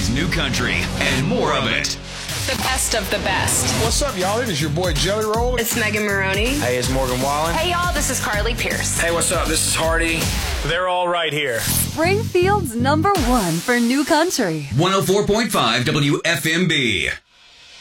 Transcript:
is New Country and more of it. The best of the best. What's up, y'all? It is your boy Jelly Roll. It's Megan Maroney. Hey, it's Morgan Wallen. Hey, y'all, this is Carly Pierce. Hey, what's up? This is Hardy. They're all right here. Springfield's #1 for New Country. 104.5 WFMB.